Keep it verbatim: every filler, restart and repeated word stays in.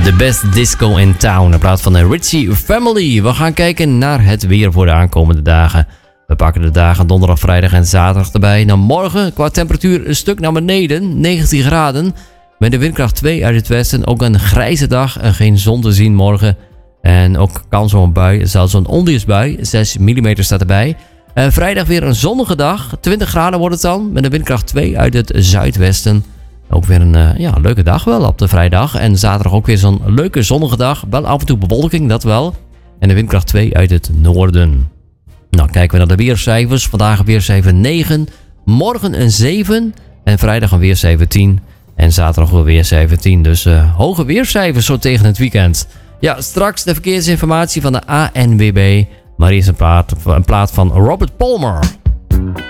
The best disco in town. In plaats van de Richie Family. We gaan kijken naar het weer voor de aankomende dagen. We pakken de dagen donderdag, vrijdag en zaterdag erbij. Nou, morgen qua temperatuur een stuk naar beneden. negentien graden. Met de windkracht twee uit het westen. Ook een grijze dag en geen zon te zien morgen. En ook kans op een bui. Zelfs een onweersbui. zes millimeter staat erbij. En vrijdag weer een zonnige dag. twintig graden wordt het dan. Met de windkracht twee uit het zuidwesten. Ook weer een uh, ja, leuke dag wel op de vrijdag. En zaterdag ook weer zo'n leuke zonnige dag. Wel af en toe bewolking, dat wel. En de windkracht twee uit het noorden. Nou, kijken we naar de weercijfers. Vandaag een weercijfer negen. Morgen een zeven. En vrijdag een weercijfer tien. En zaterdag weer weercijfer tien. Dus uh, hoge weercijfers zo tegen het weekend. Ja, straks de verkeersinformatie van de A N W B. Maar eerst een plaat, een plaat van Robert Palmer.